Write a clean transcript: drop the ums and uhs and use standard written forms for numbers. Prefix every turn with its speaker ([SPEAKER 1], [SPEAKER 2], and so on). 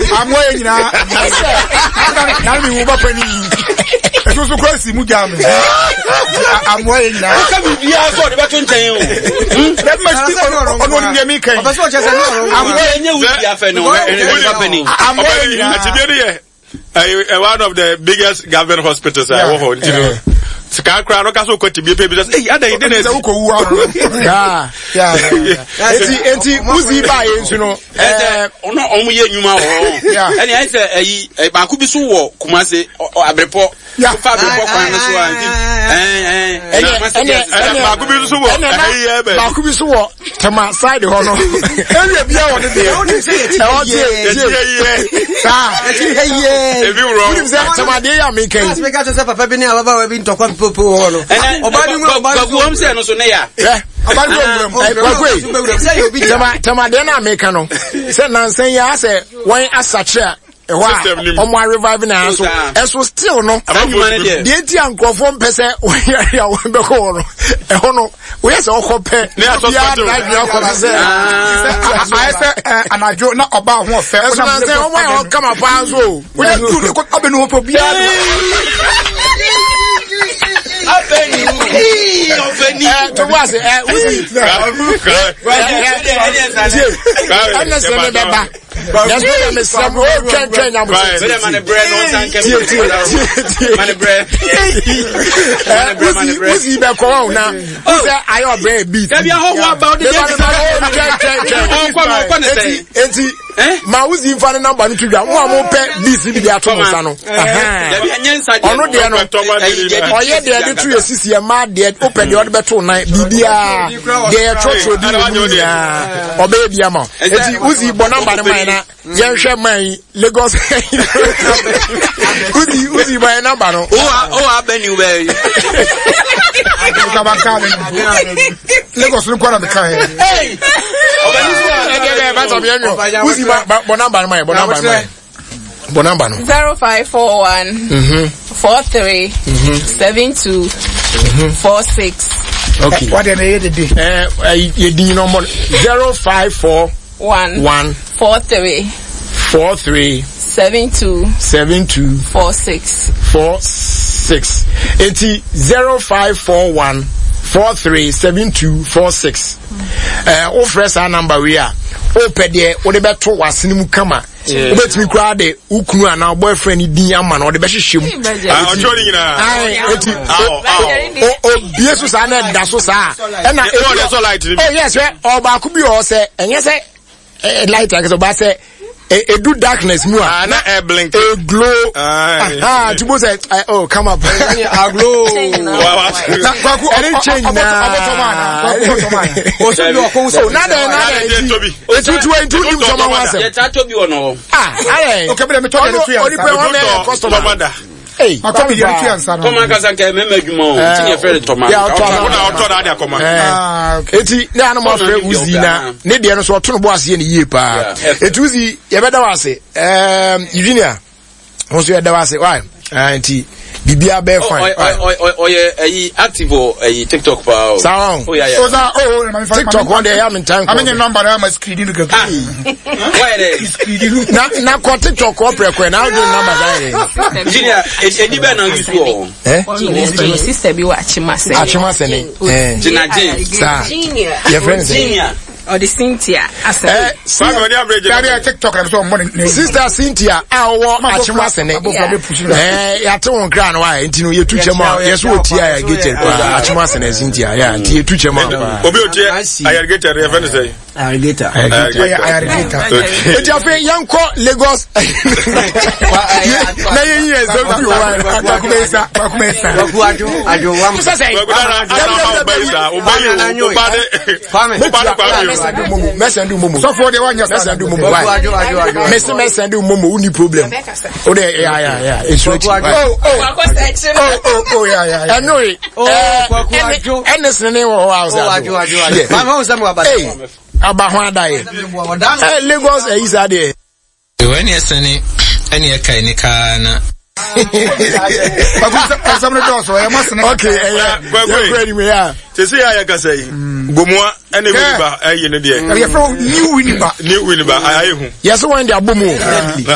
[SPEAKER 1] Amoye nyina. Na me wo ba pani. So cross mu jam. Amoye nyina.
[SPEAKER 2] Ka bibia so de beto nchen o.
[SPEAKER 1] That must be on the me kan.
[SPEAKER 2] Obaso che say amoye nya wuti afa no ba pani.
[SPEAKER 1] Amoye nyina.
[SPEAKER 3] Atibere one of the biggest government hospitals I work on, you know. Sika kra no kaso ko tibie pe bi say eh ada ide na
[SPEAKER 1] se ko wu aro ya enti uzi ba ye nsu no
[SPEAKER 2] ono omo ye nyuma ho eni ai say ba ku bi so wo Kumase abrepo fa abrepo kwan no so anti
[SPEAKER 3] ba ku bi so wo
[SPEAKER 1] ba ku bi so wo tama side ho no area bia wo de e o tie
[SPEAKER 3] ebi wrong
[SPEAKER 1] tama de ya me kan
[SPEAKER 4] speaker to say papa bi ni ababa we bi ntokwa popo ho no
[SPEAKER 2] obadi mu se no so ne ya
[SPEAKER 1] tama de na me kan no se nansen ya se wan asache omo revive na so eso still no de ti ankofo mpese ya won be ko no e ho no we se okope
[SPEAKER 3] ya
[SPEAKER 1] drive ya ko se I say anajo na oba ho ofe so na se omo ya kama pa so we do ko obenu ho bia to was ma uzi mfane number ntu dwa mo amope bisi bi dia to musa no ono de no oye de tu yesisi e ma de open de od beto nan bibia de trotro di ya obe bia ma eti uzi bo number ne man na yenhwe man Lagos uzi bo number no
[SPEAKER 2] o abeni we
[SPEAKER 1] Lagos no kwara me kan hey uzi bo number my
[SPEAKER 5] 0541 43 72 46.
[SPEAKER 1] Okay. What am I the you do no more 0541 43 72 46. Eti 0541 437246. O fresh our number we are. O pede o de beto wasene mu kama. O betimi kura de ukunu ana boyfriend din ama na o de be hyehyem.
[SPEAKER 3] Ojo ni nyina.
[SPEAKER 1] Eti o biesu sa na da so sa. E na e so light. Oh yes, we o ba ku bi o se enye se light like so ba se a do darkness mu
[SPEAKER 3] na a blink
[SPEAKER 1] a glow to say oh come up a glow kwaku any change na o so bi o ko so na etutu nim so ma wase
[SPEAKER 2] ye ta tobi ono
[SPEAKER 1] o ke be me to de tu ya customer mother hey
[SPEAKER 4] akobi de tu ya nsa no
[SPEAKER 2] Toma kasa nke me madwuma o ti ye fere Toma
[SPEAKER 3] ya auto da akoma
[SPEAKER 1] eti na no mo fre uzi na ne de no so to no bo ase ne yie pa eti uzi ye be da wase Eugenia ho so ye da wase why anti bibia be fine
[SPEAKER 2] oye ayi active ayi TikTok pa o
[SPEAKER 1] oh yeah TikTok one day I'm in time
[SPEAKER 4] I'm in number I'm screening the
[SPEAKER 2] why dey
[SPEAKER 4] screening
[SPEAKER 1] na ko TikTok ko pre na do number there
[SPEAKER 2] Virginia edi be na use o
[SPEAKER 5] sister bi wa Achimase
[SPEAKER 1] ne
[SPEAKER 2] Gina James
[SPEAKER 5] Virginia
[SPEAKER 1] your friends
[SPEAKER 2] Virginia
[SPEAKER 5] or the Cynthia
[SPEAKER 4] TikTok so money
[SPEAKER 1] sister Cynthia awo Achimase ne ya to won kra no wa enti no ye tu chema yeso otia ya gete pa Achimase ne Cynthia ya enti ye tu chema
[SPEAKER 3] obi otie ayargeta re friend say
[SPEAKER 4] ayargeta
[SPEAKER 1] enti afi yanko Lagos na ye ye so fi wa akumesa
[SPEAKER 4] ajo wa
[SPEAKER 1] sasa mesendu momo
[SPEAKER 4] so for the one you
[SPEAKER 1] mesendu momo mesendu momo uni problem o de yeah it's right yeah anyway anything ne wo house
[SPEAKER 4] ajo mama o samu abada
[SPEAKER 1] aba ho adaye Lagos is ade
[SPEAKER 6] when you send any kai ni kana
[SPEAKER 1] okay yeah
[SPEAKER 3] say ya ka say gomua ene winiba ayi ne de
[SPEAKER 4] you from new winiba
[SPEAKER 3] ayi hu
[SPEAKER 1] yes one dey abomu